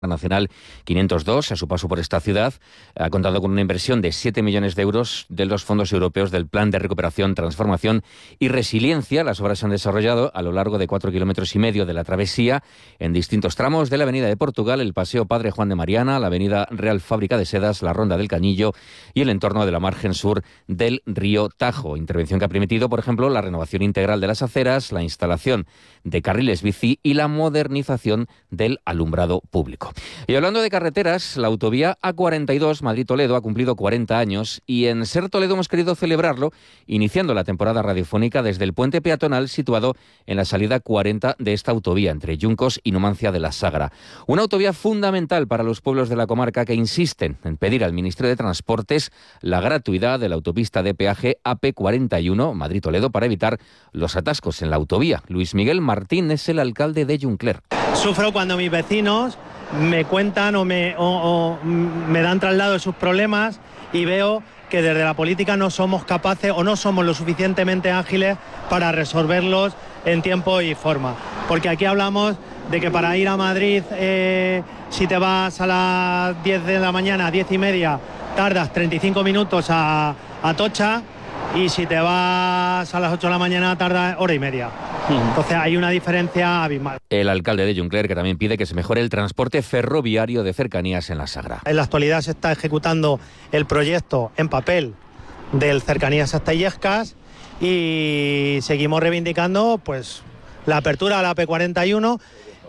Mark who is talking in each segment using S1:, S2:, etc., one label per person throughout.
S1: Nacional 502, a su paso por esta ciudad, ha contado con una inversión de 7 millones de euros de los fondos europeos del Plan de Recuperación, Transformación y Resiliencia. Las obras se han desarrollado a lo largo de 4,5 kilómetros de la travesía en distintos tramos de la Avenida de Portugal, el Paseo Padre Juan de Mariana, la Avenida Real Fábrica de Sedas, la Ronda del Canillo y el entorno de la margen sur del río Tajo. Intervención que ha permitido, por ejemplo, la renovación integral de las aceras, la instalación de carriles bici y la modernización del alumbrado público. Y hablando de carreteras, la autovía A42 Madrid-Toledo ha cumplido 40 años y en Ser Toledo hemos querido celebrarlo iniciando la temporada radiofónica desde el puente peatonal situado en la salida 40 de esta autovía entre Yuncos y Numancia de la Sagra. Una autovía fundamental para los pueblos de la comarca que insisten en pedir al Ministerio de Transportes la gratuidad de la autopista de peaje AP41 Madrid-Toledo para evitar los atascos en la autovía. Luis Miguel Martín es el alcalde de Juncler.
S2: Sufro cuando mis vecinos me cuentan o me dan traslado de sus problemas y veo que desde la política no somos capaces o no somos lo suficientemente ágiles para resolverlos en tiempo y forma. Porque aquí hablamos de que para ir a Madrid, si te vas a las 10 de la mañana, 10:30, tardas 35 minutos a Atocha, y si te vas a las 8 de la mañana tardas hora y media. Entonces hay una diferencia abismal.
S1: El alcalde de Juncler, que también pide que se mejore el transporte ferroviario de cercanías en la Sagra.
S2: En la actualidad se está ejecutando el proyecto en papel del Cercanías hasta Illescas y seguimos reivindicando pues la apertura a la AP41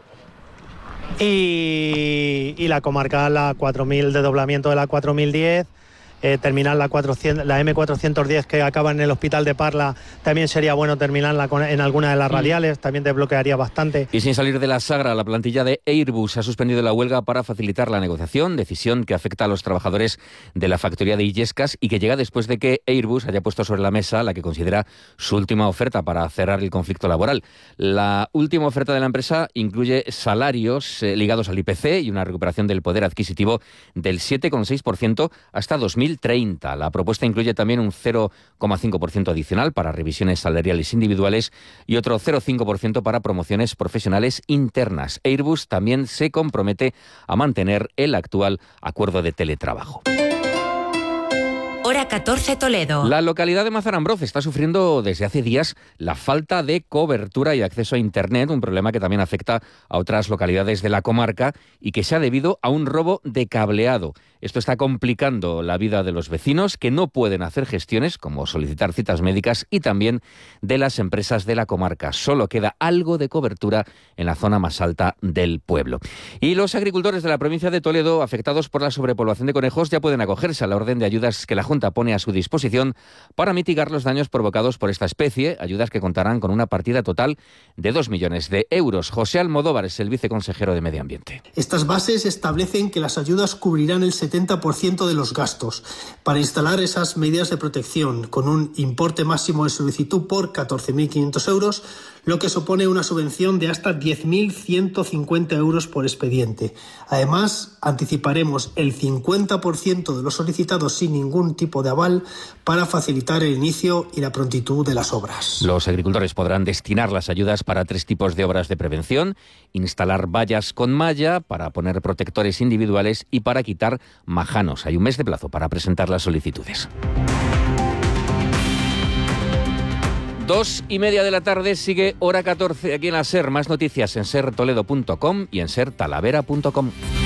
S2: y la comarcal, la 4000, desdoblamiento de la 4010. Terminar la M410 que acaba en el Hospital de Parla, también sería bueno terminarla en alguna de las radiales, también desbloquearía bastante.
S1: Y sin salir de la Sagra, la plantilla de Airbus ha suspendido la huelga para facilitar la negociación, decisión que afecta a los trabajadores de la factoría de Illescas y que llega después de que Airbus haya puesto sobre la mesa la que considera su última oferta para cerrar el conflicto laboral. La última oferta de la empresa incluye salarios ligados al IPC y una recuperación del poder adquisitivo del 7,6% hasta 2030. La propuesta incluye también un 0,5% adicional para revisiones salariales individuales y otro 0,5% para promociones profesionales internas. Airbus también se compromete a mantener el actual acuerdo de teletrabajo.
S3: Hora 14 Toledo.
S1: La localidad de Mazarambroz está sufriendo desde hace días la falta de cobertura y acceso a Internet, un problema que también afecta a otras localidades de la comarca y que se ha debido a un robo de cableado. Esto está complicando la vida de los vecinos que no pueden hacer gestiones como solicitar citas médicas y también de las empresas de la comarca. Solo queda algo de cobertura en la zona más alta del pueblo. Y los agricultores de la provincia de Toledo, afectados por la sobrepoblación de conejos, ya pueden acogerse a la orden de ayudas que la Junta pone a su disposición para mitigar los daños provocados por esta especie, ayudas que contarán con una partida total de 2 millones de euros. José Almodóvar es el viceconsejero de Medio Ambiente.
S4: Estas bases establecen que las ayudas cubrirán el 70% de los gastos para instalar esas medidas de protección, con un importe máximo de solicitud por 14.500 euros, lo que supone una subvención de hasta 10.150 euros por expediente. Además, anticiparemos el 50% de los solicitados sin ningún tipo de aval para facilitar el inicio y la prontitud de las obras.
S1: Los agricultores podrán destinar las ayudas para 3 tipos de obras de prevención: instalar vallas con malla, para poner protectores individuales y para quitar majanos. Hay un mes de plazo para presentar las solicitudes. 2:30 de la tarde, sigue Hora 14 aquí en la SER. Más noticias en sertoledo.com y en sertalavera.com.